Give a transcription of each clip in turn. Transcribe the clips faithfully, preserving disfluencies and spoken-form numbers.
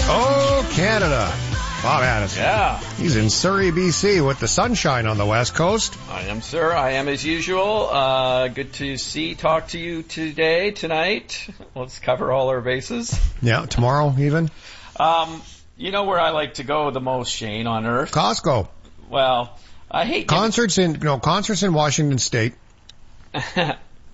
Oh, Canada. Bob Addison. Yeah. He's in Surrey, B C with the sunshine on the west coast. I am, sir. I am as usual. Uh, good to see, talk to you today, tonight. Let's cover all our bases. Yeah, tomorrow even. Um, you know where I like to go the most, Shane, on Earth? Costco. Well, I hate... Concerts in, no, concerts in Washington State. uh,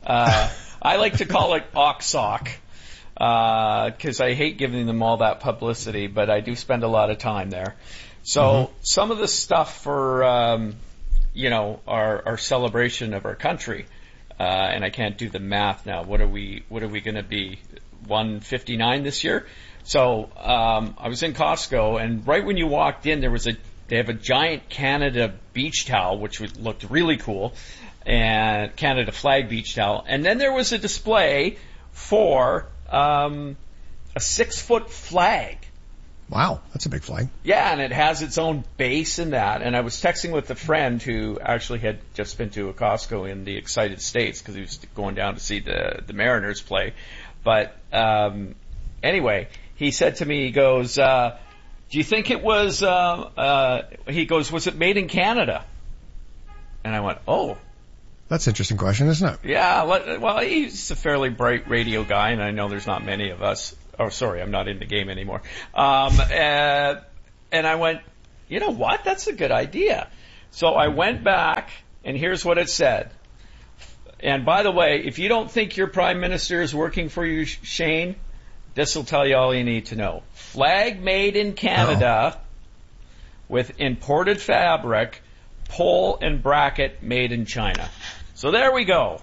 I like to call it Oxsock. Because uh, I hate giving them all that publicity, but I do spend a lot of time there. So mm-hmm. some of the stuff for, um, you know, our, our celebration of our country, uh, and I can't do the math now. What are we? What are we going to be? one fifty-nine this year. So um, I was in Costco, and right when you walked in, there was a they have a giant Canada beach towel, which looked really cool, and Canada flag beach towel, and then there was a display for Um, a six-foot flag. Wow, that's a big flag. Yeah, and it has its own base in that. And I was texting with a friend who actually had just been to a Costco in the Excited States because he was going down to see the, the Mariners play. But um, anyway, he said to me, he goes, uh, do you think it was, uh, uh, he goes, was it made in Canada? And I went, oh. That's an interesting question, isn't it? Yeah, well, he's a fairly bright radio guy, and I know there's not many of us. Oh, sorry, I'm not in the game anymore. Um, uh, and I went, you know what? That's a good idea. So I went back, and here's what it said. And by the way, if you don't think your prime minister is working for you, Shane, this will tell you all you need to know. Flag made in Canada oh. with imported fabric, pole and bracket made in China. So there we go.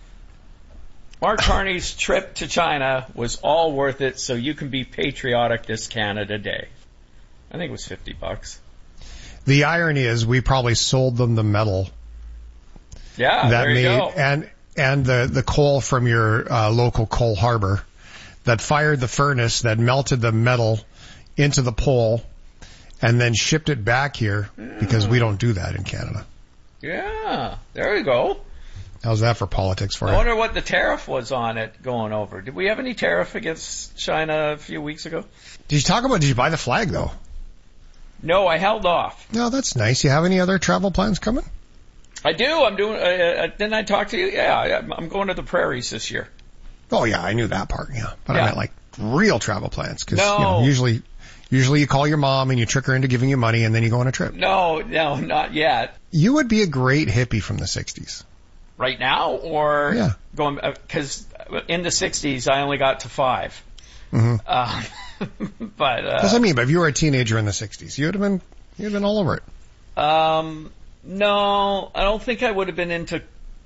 Mark Carney's trip to China was all worth it, so you can be patriotic this Canada Day. I think it was fifty bucks. The irony is we probably sold them the metal. Yeah, that there you made, go. And, and the, the coal from your uh, local coal harbor that fired the furnace that melted the metal into the pole and then shipped it back here because we don't do that in Canada. Yeah, there you go. How's that for politics for I you? I wonder what the tariff was on it going over. Did we have any tariff against China a few weeks ago? Did you talk about, did you buy the flag though? No, I held off. No, that's nice. You have any other travel plans coming? I do. I'm doing, uh, didn't I talk to you? Yeah, I'm going to the prairies this year. Oh yeah, I knew that part, yeah. But yeah. I meant like real travel plans. Cause, no. you know, usually, usually you call your mom and you trick her into giving you money and then you go on a trip. No, no, not yet. You would be a great hippie from the sixties. Right now, or yeah. going, because uh, in the sixties I only got to five. Mm-hmm. Uh, but, uh. That's what I mean, but if you were a teenager in the sixties, you'd have been, you'd have been all over it. Um, no, I don't think I would have been into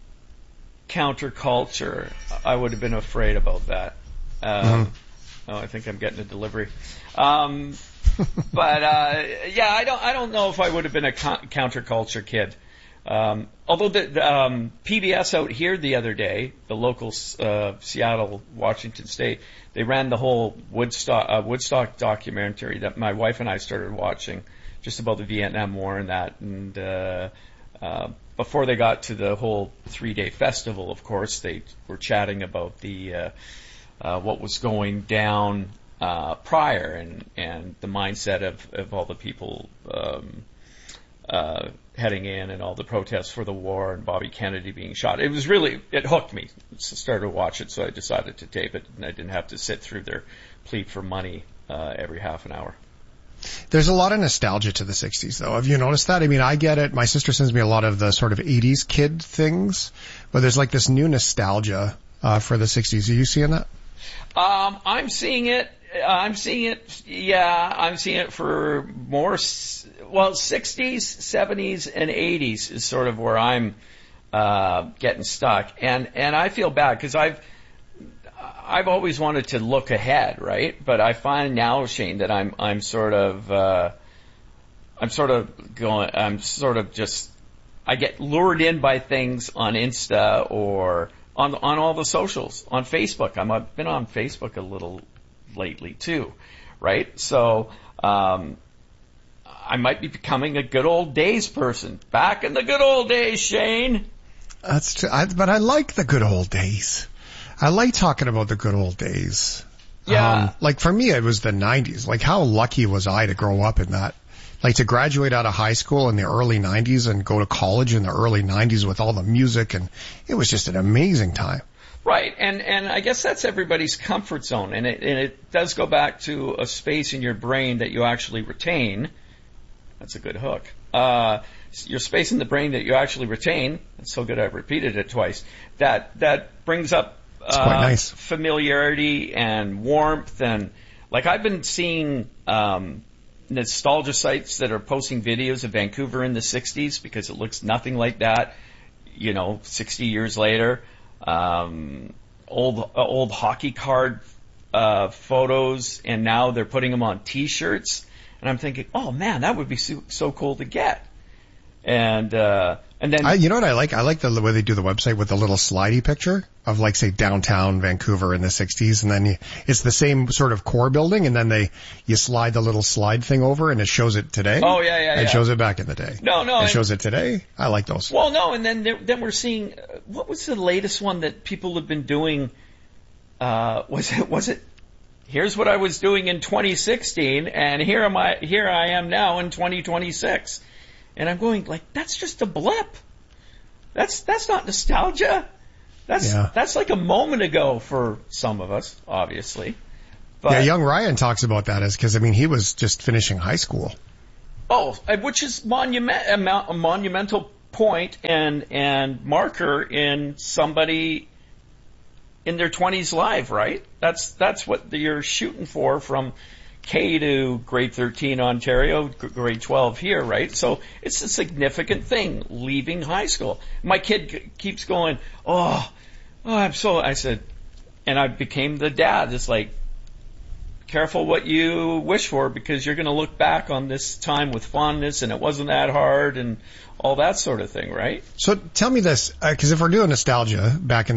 counterculture. I would have been afraid about that. Um, mm-hmm. Oh, I think I'm getting a delivery. Um, but, uh, yeah, I don't, I don't know if I would have been a co- counterculture kid. Um, although the, the um, P B S out here the other day, the local uh, Seattle, Washington State, they ran the whole Woodstock, uh, Woodstock documentary that my wife and I started watching, just about the Vietnam War and that. And uh, uh, before they got to the whole three-day festival, of course, they were chatting about the uh, uh, what was going down uh, prior and and the mindset of, of all the people. Um, uh, heading in and all the protests for the war and Bobby Kennedy being shot. It was really, it hooked me. I started to watch it, so I decided to tape it, and I didn't have to sit through their plea for money uh, every half an hour. There's a lot of nostalgia to the sixties, though. Have you noticed that? I mean, I get it. My sister sends me a lot of the sort of eighties kid things, but there's like this new nostalgia uh, for the sixties. Are you seeing that? Um, I'm seeing it. I'm seeing it, yeah, I'm seeing it for more, well, sixties, seventies, and eighties is sort of where I'm uh getting stuck. And and I feel bad because I've I've always wanted to look ahead, right? But I find now, Shane, that I'm I'm sort of uh I'm sort of going, I'm sort of just, I get lured in by things on Insta or on on all the socials, on Facebook. I'm, I've been on Facebook a little lately too, right? So um I might be becoming a good old days person. Back in the good old days, Shane. That's true. I, but I like the good old days. I like talking about the good old days. Yeah. Um, like for me, it was the nineties. Like how lucky was I to grow up in that? Like to graduate out of high school in the early nineties and go to college in the early nineties with all the music, and it was just an amazing time. Right, and and I guess that's everybody's comfort zone, and it and it does go back to a space in your brain that you actually retain. That's a good hook. Uh, your space in the brain that you actually retain. It's so good I've repeated it twice. That that brings up It's quite uh, nice. familiarity and warmth, and like I've been seeing um, nostalgia sites that are posting videos of Vancouver in the sixties because it looks nothing like that. You know, sixty years later. Um, old old hockey card uh, photos, and now they're putting them on T-shirts. And I'm thinking, oh man, that would be so, so cool to get. And uh, and then I, you know what I like? I like the way they do the website with the little slidey picture of like say downtown Vancouver in the sixties, and then you, it's the same sort of core building, and then they you slide the little slide thing over, and it shows it today. Oh yeah, yeah, It yeah. shows it back in the day. No, no, It and- shows it today. I like those. Well, no, and then there, then we're seeing uh, what was the latest one that people have been doing? Uh, was it was it? Here's what I was doing in twenty sixteen, and here am I. Here I am now in twenty twenty-six, and I'm going like that's just a blip. That's that's not nostalgia. That's Yeah. that's like a moment ago for some of us, obviously. But, Yeah, young Ryan talks about that as because I mean he was just finishing high school. Oh, which is monument, a, mo- a monumental point and and marker in somebody in their twenties life, right? That's that's what you're shooting for from K to grade thirteen Ontario, g- grade twelve here, right? So it's a significant thing leaving high school. My kid g- keeps going, oh, oh, I'm so. I said, and I became the dad. It's like, careful what you wish for because you're going to look back on this time with fondness and it wasn't that hard and all that sort of thing, right? So tell me this, because if we're doing nostalgia back in